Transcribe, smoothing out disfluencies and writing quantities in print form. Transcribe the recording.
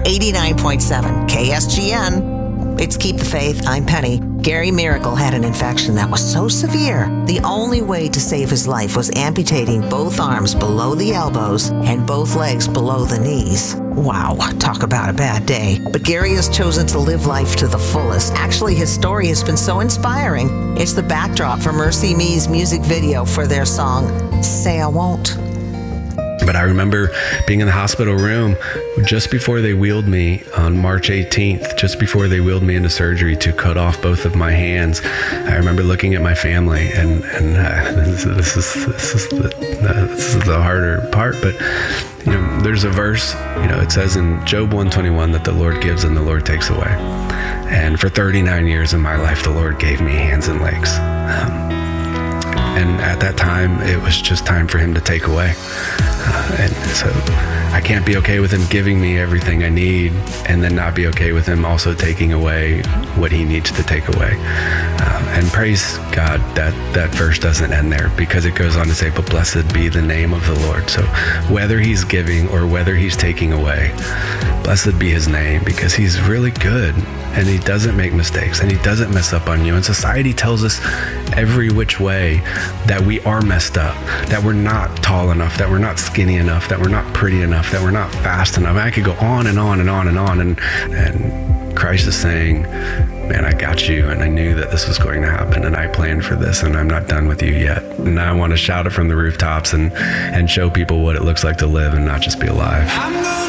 89.7 KSGN. It's Keep the Faith. I'm Penny. Gary Miracle had an infection that was so severe, the only way to save his life was amputating both arms below the elbows and both legs below the knees. Wow, talk about a bad day. But Gary has chosen to live life to the fullest. Actually, his story has been so inspiring. It's the backdrop for Mercy Me's music video for their song, Say I Won't. But I remember being in the hospital room just before they wheeled me on March 18th, just before they wheeled me into surgery to cut off both of my hands. I remember looking at my family, and this is the harder part. But there's a verse. It says in Job 121 that the Lord gives and the Lord takes away. And for 39 years of my life, the Lord gave me hands and legs. And at that time, it was just time for him to take away. And so I can't be okay with him giving me everything I need and then not be okay with him also taking away what he needs to take away. And praise God that verse doesn't end there, because it goes on to say, but blessed be the name of the Lord. So whether he's giving or whether he's taking away, blessed be his name, because he's really good and he doesn't make mistakes and he doesn't mess up on you. And society tells us every which way that we are messed up, that we're not tall enough, that we're not skinny enough, that we're not pretty enough, that we're not fast enough. I could go on and on and on and on. And Christ is saying, man, I got you, and I knew that this was going to happen, and I planned for this, and I'm not done with you yet. And I want to shout it from the rooftops and show people what it looks like to live and not just be alive.